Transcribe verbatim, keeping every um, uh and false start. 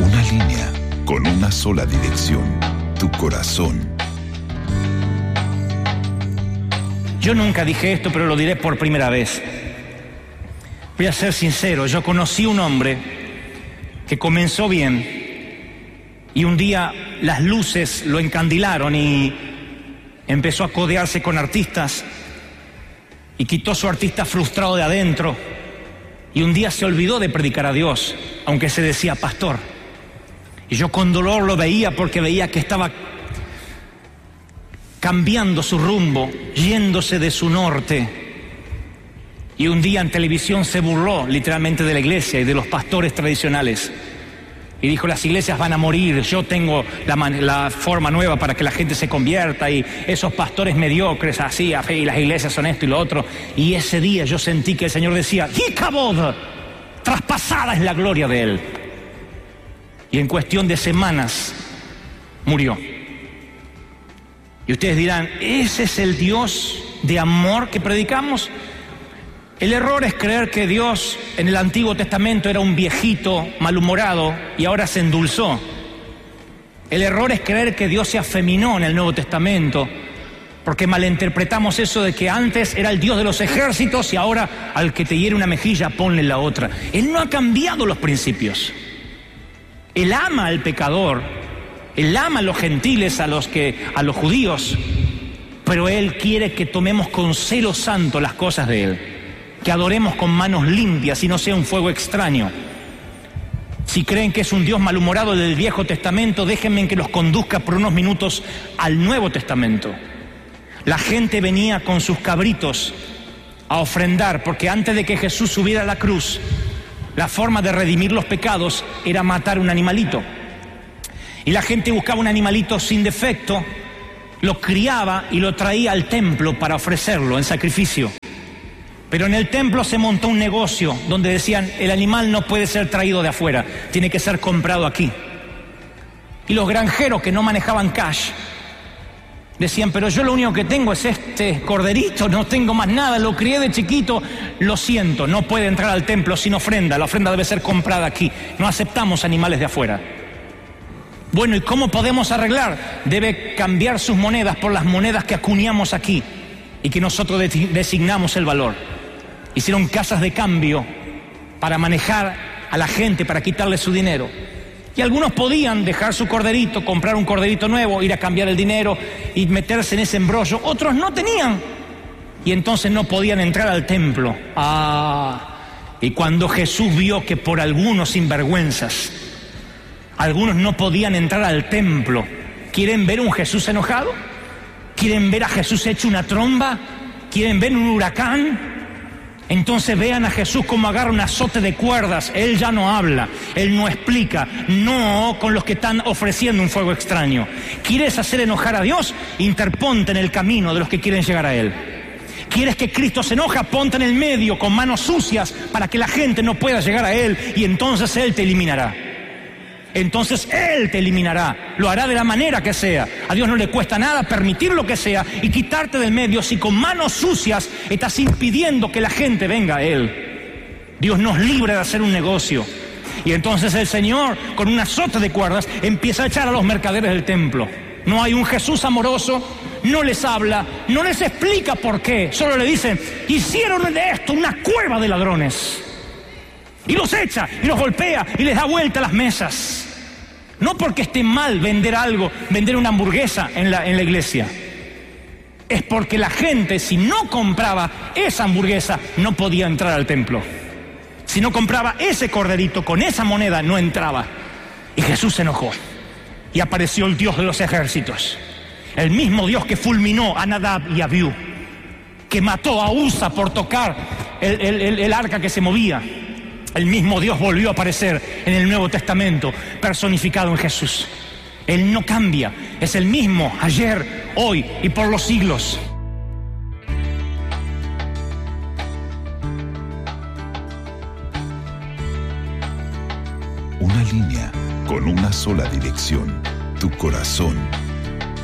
Una línea con una sola dirección, tu corazón. Yo nunca dije esto, pero lo diré por primera vez. Voy a ser sincero, yo conocí un hombre que comenzó bien y un día las luces lo encandilaron y empezó a codearse con artistas y quitó su artista frustrado de adentro y un día se olvidó de predicar a Dios, aunque se decía pastor. Y yo con dolor lo veía porque veía que estaba cambiando su rumbo, yéndose de su norte. Y un día en televisión se burló literalmente de la iglesia y de los pastores tradicionales. Y dijo, las iglesias van a morir, yo tengo la, man- la forma nueva para que la gente se convierta y esos pastores mediocres así, y las iglesias son esto y lo otro. Y ese día yo sentí que el Señor decía, ¡Hikabod! Traspasada es la gloria de Él. Y en cuestión de semanas murió. Y ustedes dirán, ¿ese es el Dios de amor que predicamos? El error es creer que Dios en el Antiguo Testamento era un viejito malhumorado y ahora se endulzó. El error es creer que Dios se afeminó en el Nuevo Testamento, porque malinterpretamos eso de que antes era el Dios de los ejércitos y ahora al que te hiere una mejilla ponle la otra. Él no ha cambiado los principios. Él ama al pecador, Él ama a los gentiles, a los, que, a los judíos, pero Él quiere que tomemos con celo santo las cosas de Él, que adoremos con manos limpias y no sea un fuego extraño. Si creen que es un Dios malhumorado del Viejo Testamento, déjenme que los conduzca por unos minutos al Nuevo Testamento. La gente venía con sus cabritos a ofrendar, porque antes de que Jesús subiera a la cruz, la forma de redimir los pecados era matar un animalito. Y la gente buscaba un animalito sin defecto, lo criaba y lo traía al templo para ofrecerlo en sacrificio. Pero en el templo se montó un negocio donde decían, el animal no puede ser traído de afuera, tiene que ser comprado aquí. Y los granjeros que no manejaban cash decían, pero yo lo único que tengo es este corderito, no tengo más nada, lo crié de chiquito, lo siento, no puede entrar al templo sin ofrenda, la ofrenda debe ser comprada aquí, no aceptamos animales de afuera. Bueno, ¿y cómo podemos arreglar? Debe cambiar sus monedas por las monedas que acuñamos aquí y que nosotros designamos el valor. Hicieron casas de cambio para manejar a la gente, para quitarle su dinero. Y algunos podían dejar su corderito, comprar un corderito nuevo, ir a cambiar el dinero y meterse en ese embrollo. Otros no tenían y entonces no podían entrar al templo. Ah, y cuando Jesús vio que por algunos sinvergüenzas, algunos no podían entrar al templo, ¿quieren ver un Jesús enojado? ¿Quieren ver a Jesús hecho una tromba? ¿Quieren ver un huracán? Entonces vean a Jesús como agarra un azote de cuerdas. Él ya no habla, Él no explica, no con los que están ofreciendo un fuego extraño. ¿Quieres hacer enojar a Dios? Interponte en el camino de los que quieren llegar a Él. ¿Quieres que Cristo se enoja? Ponte en el medio con manos sucias para que la gente no pueda llegar a Él y entonces Él te eliminará. Entonces Él te eliminará, lo hará de la manera que sea. A Dios no le cuesta nada permitir lo que sea y quitarte del medio si con manos sucias estás impidiendo que la gente venga a Él. Dios nos libre de hacer un negocio. Y entonces el Señor, con un azote de cuerdas, empieza a echar a los mercaderes del templo. No hay un Jesús amoroso, no les habla, no les explica por qué. Solo le dicen, hicieron de esto una cueva de ladrones. Y los echa, y los golpea, y les da vuelta a las mesas. No porque esté mal vender algo, vender una hamburguesa en la, en la iglesia. Es porque la gente, si no compraba esa hamburguesa, no podía entrar al templo. Si no compraba ese corderito con esa moneda, no entraba. Y Jesús se enojó. Y apareció el Dios de los ejércitos. El mismo Dios que fulminó a Nadab y a Abiú. Que mató a Usa por tocar el, el, el, el arca que se movía. El mismo Dios volvió a aparecer en el Nuevo Testamento, personificado en Jesús. Él no cambia, es el mismo ayer, hoy y por los siglos. Una línea con una sola dirección, tu corazón.